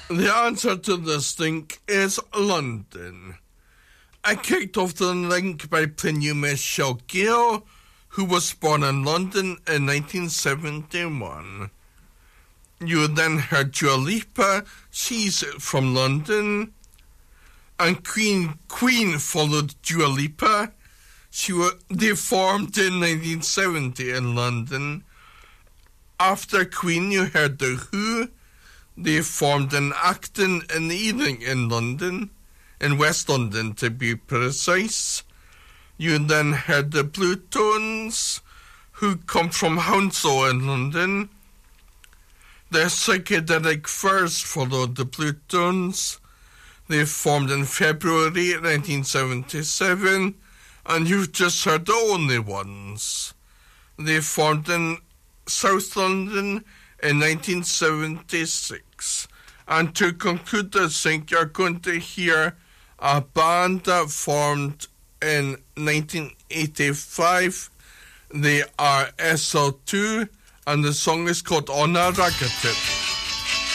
The answer to this link is London. I kicked off the link by playing you Michelle Gale, who was born in London in 1971. You then heard Dua Lipa, she's from London. And Queen followed Dua Lipa. They formed in 1970 in London. After Queen, you heard The Who. They formed in Acton and Ealing in London, in West London to be precise. You then heard the Blue Tones, who come from Hounslow in London. The Psychedelic Furs followed the Blue Tones. They formed in February 1977, and you've just heard The Only Ones. They formed in South London in 1976. And to conclude this link, you're going to hear a band that formed in 1985. They are SL2, and the song is called On a Ragatit.